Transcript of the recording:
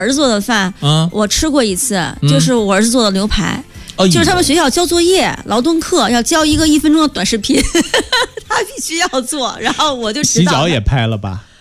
儿子做的饭，我吃过一次，就是我儿子做的牛排。就是他们学校交作业、劳动课要交一个1分钟的短视频，他必须要做，然后我就知道。 洗脚也拍了吧？